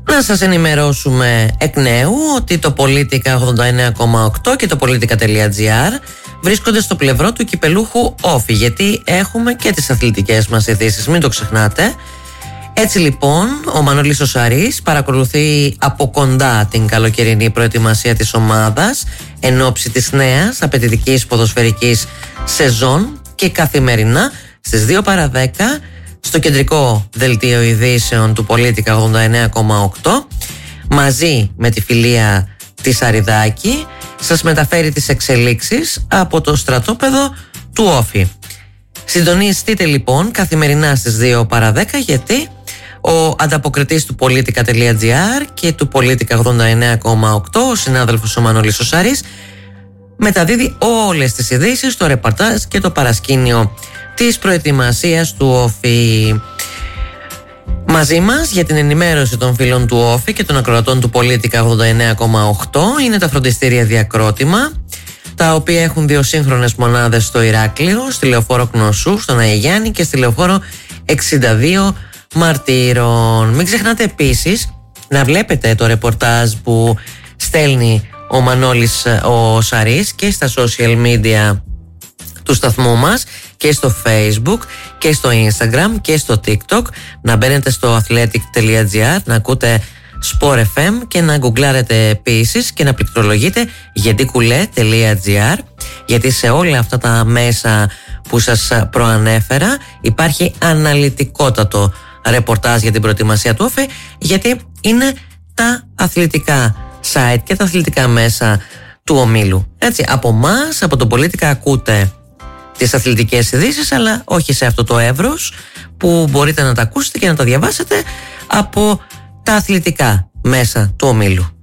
Να σας ενημερώσουμε εκ νέου ότι το Politica 89,8 και το Politica.gr βρίσκονται στο πλευρό του κυπελούχου Όφη, γιατί έχουμε και τις αθλητικές μας ειδήσεις, μην το ξεχνάτε. Έτσι λοιπόν, ο Μανώλης ο Σαρής παρακολουθεί από κοντά την καλοκαιρινή προετοιμασία της ομάδας εν ώψη της νέας απαιτητικής ποδοσφαιρικής σεζόν και καθημερινά στις 2 παρα 10 στο κεντρικό δελτίο ειδήσεων του Politica 89,8 μαζί με τη φιλία της Αριδάκη σας μεταφέρει τις εξελίξεις από το στρατόπεδο του Όφη. Συντονιστείτε λοιπόν καθημερινά στις 2 παρα 10, γιατί ο ανταποκριτής του Politica.gr και του Politica 89,8, ο συνάδελφος ο Μανώλης ο Σαρής, μεταδίδει όλες τις ειδήσεις, το ρεπορτάζ και το παρασκήνιο της προετοιμασίας του Όφη. Μαζί μας για την ενημέρωση των φίλων του Όφη και των ακροατών του Politica 89,8 είναι τα φροντιστήρια Διακρότημα, τα οποία έχουν 2 σύγχρονες μονάδες στο Ηράκλειο, στη λεωφόρο Κνωσού, στον Αγιάννη και στη λεωφόρο 62 Μαρτύρων. Μην ξεχνάτε επίσης να βλέπετε το ρεπορτάζ που στέλνει ο Μανώλης ο Σαρής και στα social media του σταθμού μας και στο Facebook και στο Instagram και στο TikTok. Να μπαίνετε στο athletic.gr, να ακούτε Sport FM και να γκουγκλάρετε επίσης και να πληκτρολογείτε γεντικουλέ.gr, γιατί σε όλα αυτά τα μέσα που σας προανέφερα υπάρχει αναλυτικότατο ρεπορτάζ για την προετοιμασία του Όφη, γιατί είναι τα αθλητικά site και τα αθλητικά μέσα του ομίλου. Έτσι, από μας, από το Politica ακούτε τις αθλητικές ειδήσεις, αλλά όχι σε αυτό το εύρος που μπορείτε να τα ακούσετε και να τα διαβάσετε από τα αθλητικά μέσα του ομίλου.